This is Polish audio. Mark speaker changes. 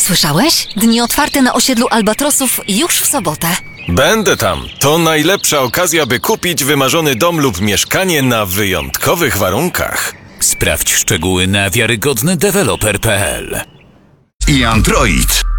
Speaker 1: Słyszałeś? Dni otwarte na osiedlu Albatrosów już w sobotę.
Speaker 2: Będę tam. To najlepsza okazja, by kupić wymarzony dom lub mieszkanie na wyjątkowych warunkach.
Speaker 3: Sprawdź szczegóły na wiarygodnydeweloper.pl.
Speaker 4: i Android.